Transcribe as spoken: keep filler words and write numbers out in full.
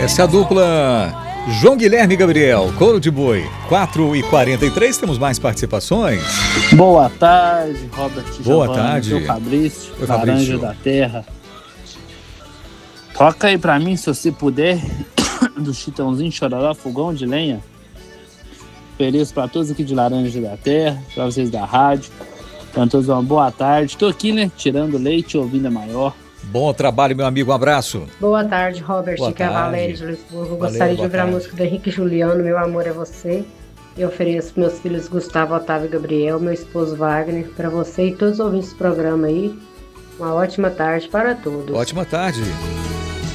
Essa é a dupla João Guilherme e Gabriel, Couro de Boi. quatro e quarenta e três, temos mais participações. Boa tarde, Robert. Boa Giovanni, tarde. Seu Fabrício, Oi, Laranja Fabrício. da Terra. Toca aí pra mim, se você puder, do Chitãozinho Chororó, Fogão de Lenha. Feliz pra todos aqui de Laranja da Terra, pra vocês da rádio. Então, todos uma boa tarde. Tô aqui, né, tirando leite e ouvindo a maior. Bom trabalho, meu amigo, um abraço. Boa tarde, Robert. Boa Aqui é a tarde. Valéria de Lisboa. Eu Valeu, gostaria de boa ouvir a tarde. música do Henrique Juliano, Meu Amor é Você. E ofereço para meus filhos Gustavo, Otávio e Gabriel, meu esposo Wagner, para você e todos os ouvintes do programa aí. Uma ótima tarde para todos. Ótima tarde.